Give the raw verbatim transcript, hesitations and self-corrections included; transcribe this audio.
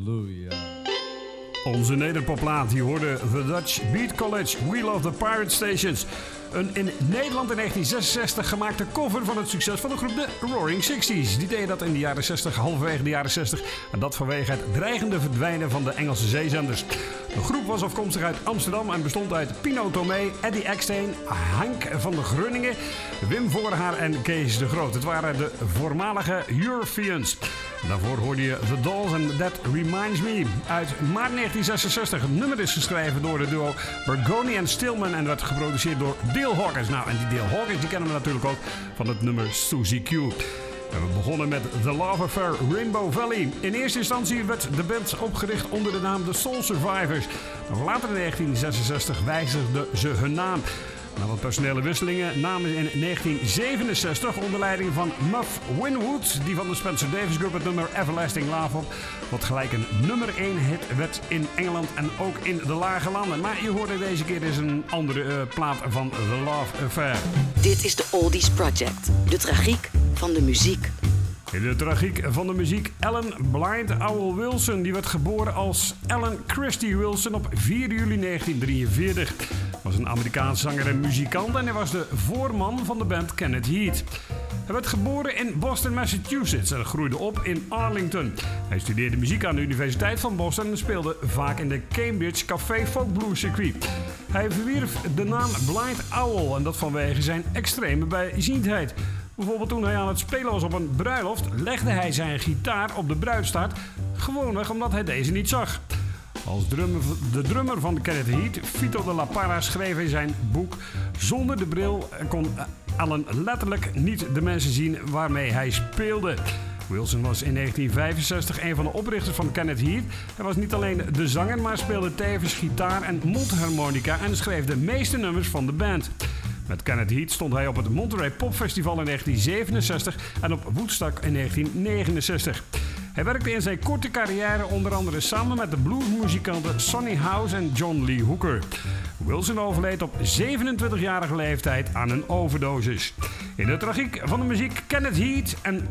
Halleluja. Onze nederpoplaat, die hoorde The Dutch Beat College, We Love the Pirate Stations. Een in Nederland in negentien zesenzestig gemaakte cover van het succes van de groep de Roaring Sixties. Die deden dat in de jaren zestig, halverwege de jaren zestig. En dat vanwege het dreigende verdwijnen van de Engelse zeezenders. De groep was afkomstig uit Amsterdam en bestond uit Pino Tomé, Eddie Eckstein, Hank van de Grunningen, Wim Voorhaar en Kees de Groot. Het waren de voormalige Europeans. Daarvoor hoorde je The Dolls en That Reminds Me. Uit maart negentien zesenzestig. Het nummer is geschreven door de duo Bergoni en Stillman en werd geproduceerd door Dale Hawkins. Nou, en die Dale Hawkins die kennen we natuurlijk ook van het nummer Suzy Q. En we begonnen met The Love Affair Rainbow Valley. In eerste instantie werd de band opgericht onder de naam The Soul Survivors. Maar later in negentien zesenzestig wijzigden ze hun naam. Na wat personele wisselingen namen ze in negentien zevenenzestig onder leiding van Muff Winwood, die van de Spencer Davis Group, het nummer Everlasting Love op, wat gelijk een nummer één hit werd in Engeland en ook in de lage landen. Maar je hoorde deze keer eens een andere uh, plaat van The Love Affair. Dit is de Oldies Project, de tragiek van de muziek. In de tragiek van de muziek, Ellen Blind Owl Wilson, die werd geboren als Ellen Christie Wilson op vier juli negentien drieënveertig. Was een Amerikaanse zanger en muzikant en hij was de voorman van de band Kenneth Heat. Hij werd geboren in Boston, Massachusetts en groeide op in Arlington. Hij studeerde muziek aan de Universiteit van Boston en speelde vaak in de Cambridge Café Folk Blues circuit. Hij verwierf de naam Blind Owl en dat vanwege zijn extreme bijziendheid. Bijvoorbeeld toen hij aan het spelen was op een bruiloft, legde hij zijn gitaar op de bruidstaart, gewoonweg omdat hij deze niet zag. Als drummer, de drummer van de Kenneth Heat, Vito de La Parra, schreef in zijn boek: zonder de bril kon Allen letterlijk niet de mensen zien waarmee hij speelde. Wilson was in negentien vijfenzestig een van de oprichters van Kenneth Heat. Hij was niet alleen de zanger, maar speelde tevens gitaar en mondharmonica en schreef de meeste nummers van de band. Met Kenneth Heat stond hij op het Monterey Pop Festival in negentien zevenenzestig en op Woodstock in negentien negenenzestig. Hij werkte in zijn korte carrière onder andere samen met de bluesmuzikanten Sonny House en John Lee Hooker. Wilson overleed op zevenentwintigjarige leeftijd aan een overdosis. In de tragiek van de muziek Kenneth Heat en